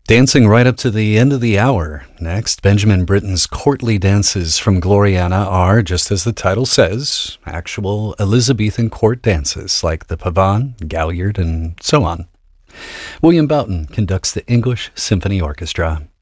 Dancing right up to the end of the hour. Next, Benjamin Britten's courtly dances from Gloriana are, just as the title says, actual Elizabethan court dances like the pavane, galliard, and so on. William Boughton conducts the English Symphony Orchestra.